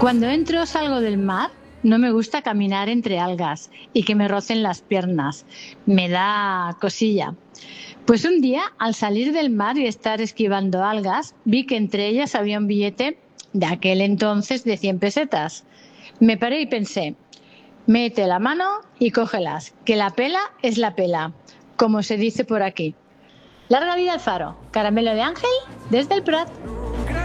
Cuando entro o salgo del mar, no me gusta caminar entre algas y que me rocen las piernas. Me da cosilla. Pues un día, al salir del mar y estar esquivando algas, vi que entre ellas había un billete de aquel entonces de 100 pesetas. Me paré y pensé, mete la mano y cógelas, que la pela es la pela, como se dice por aquí. Larga vida al faro. Caramelo de Ángel desde el Prat.